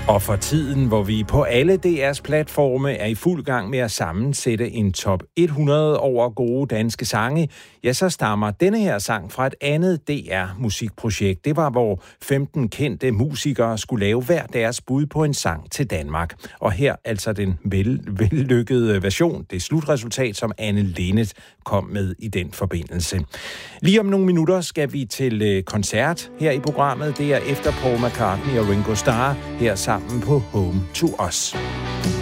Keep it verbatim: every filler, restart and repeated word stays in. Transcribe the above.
Og for tiden, hvor vi på alle D R's platforme er i fuld gang med at sammensætte en top hundrede over gode danske sange, ja, så stammer denne her sang fra et andet D R-musikprojekt. Det var, hvor femten kendte musikere skulle lave hver deres bud på en sang til Danmark. Og her altså den vel, vellykkede version, det slutresultat, som Anne Linnet kom med i den forbindelse. Lige om nogle minutter skal vi til koncert her i programmet. Det er efter Paul McCartney og Ringo Starr her sammen på Home to Us.